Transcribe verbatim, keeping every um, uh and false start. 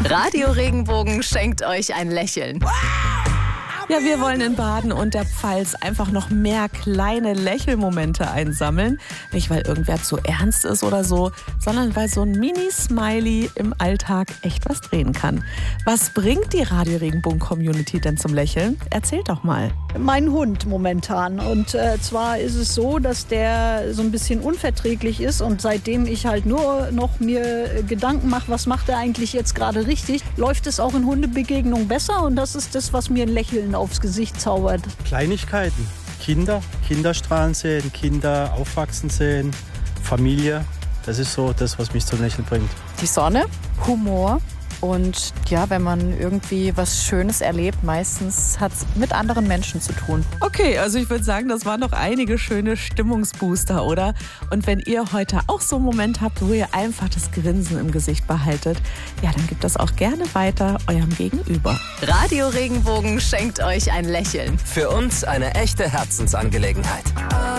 Radio Regenbogen schenkt euch ein Lächeln. Ja, wir wollen in Baden und der Pfalz einfach noch mehr kleine Lächelmomente einsammeln. Nicht, weil irgendwer zu ernst ist oder so, sondern weil so ein Mini-Smiley im Alltag echt was drehen kann. Was bringt die Radio Regenbogen-Community denn zum Lächeln? Erzählt doch mal. Mein Hund momentan. Und äh, zwar ist es so, dass der so ein bisschen unverträglich ist. Und seitdem ich halt nur noch mir Gedanken mache, was macht er eigentlich jetzt gerade richtig, läuft es auch in Hundebegegnungen besser. Und das ist das, was mir ein Lächeln aufs Gesicht zaubert. Kleinigkeiten. Kinder, Kinderstrahlen sehen, Kinder aufwachsen sehen, Familie. Das ist so das, was mich zum Lächeln bringt. Die Sonne, Humor und ja, wenn man irgendwie was Schönes erlebt, meistens hat es mit anderen Menschen zu tun. Okay, also ich würde sagen, das waren noch einige schöne Stimmungsbooster, oder? Und wenn ihr heute auch so einen Moment habt, wo ihr einfach das Grinsen im Gesicht behaltet, ja, dann gebt das auch gerne weiter eurem Gegenüber. Radio Regenbogen schenkt euch ein Lächeln. Für uns eine echte Herzensangelegenheit.